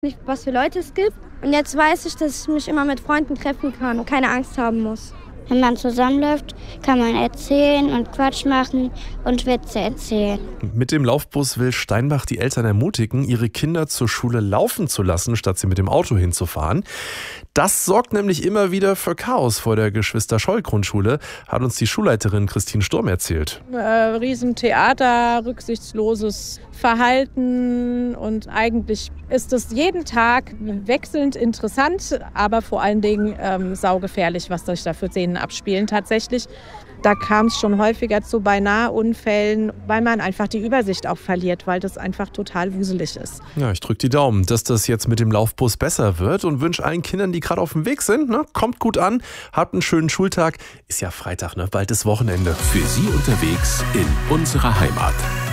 nicht, was für Leute es gibt. Und jetzt weiß ich, dass ich mich immer mit Freunden treffen kann und keine Angst haben muss. Wenn man zusammenläuft, kann man erzählen und Quatsch machen und Witze erzählen. Mit dem Laufbus will Steinbach die Eltern ermutigen, ihre Kinder zur Schule laufen zu lassen, statt sie mit dem Auto hinzufahren. Das sorgt nämlich immer wieder für Chaos vor der Geschwister-Scholl-Grundschule, hat uns die Schulleiterin Christine Sturm erzählt. Riesentheater, rücksichtsloses Verhalten und eigentlich ist es jeden Tag wechselnd interessant, aber vor allen Dingen saugefährlich, was sich da für Szenen abspielen tatsächlich. Da kam es schon häufiger zu beinahe Unfällen, weil man einfach die Übersicht auch verliert, weil das einfach total wuselig ist. Ja, ich drücke die Daumen, dass das jetzt mit dem Laufbus besser wird und wünsche allen Kindern, die gerade auf dem Weg sind, kommt gut an, habt einen schönen Schultag. Ist ja Freitag, bald ist Wochenende. Für Sie unterwegs in unserer Heimat.